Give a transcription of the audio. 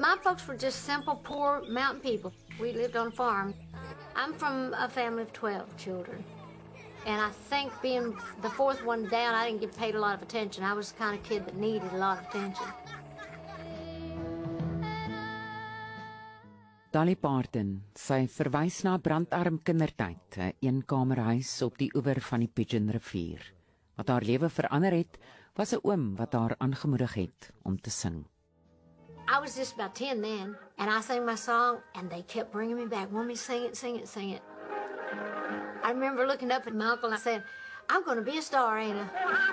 My folks were just simple, poor mountain people. We lived on a farm. I'm from a family of 12 children. And I think being the fourth one down, I didn't get paid a lot of attention. I was the kind of kid that needed a lot of attention. Dolly Parton, sy verwys na brandarm kindertyd, 'n eenkamerhuis op die oewer van die Pigeon rivier. Wat haar lewe verander het, was 'n oom wat haar aangemoedig het om te sing. I was just about 10 then, and I sang my song, and they kept bringing me back, want me to sing it, sing it, sing it. I remember looking up at my uncle and I said, I'm going to be a star, ain't I?